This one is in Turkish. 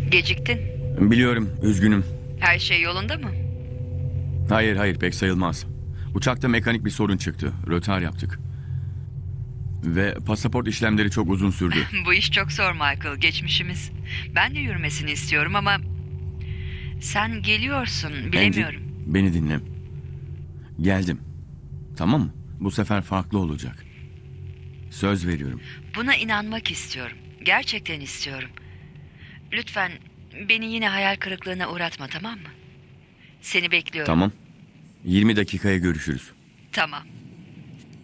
Geciktin. Biliyorum, üzgünüm. Her şey yolunda mı? Hayır, pek sayılmaz. Uçakta mekanik bir sorun çıktı. Rötar yaptık. Ve pasaport işlemleri çok uzun sürdü. Bu iş çok zor Michael. Geçmişimiz. Ben de yürümesini istiyorum ama... Sen geliyorsun. Andy, Bilemiyorum. beni dinle. Geldim. Tamam mı? Bu sefer farklı olacak. Söz veriyorum. Buna inanmak istiyorum. Gerçekten istiyorum. Lütfen beni yine hayal kırıklığına uğratma, tamam mı? Seni bekliyorum. Tamam. 20 dakikaya görüşürüz. Tamam.